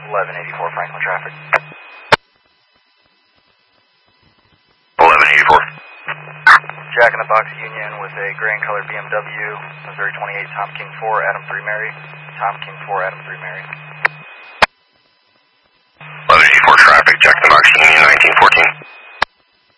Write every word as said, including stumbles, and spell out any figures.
eleven eighty-four Franklin traffic. eleven eighty-four. Jack in the Box Union with a gray and colored B M W, Missouri twenty-eight, Tom King four, Adam three Mary. Tom King four, Adam three Mary.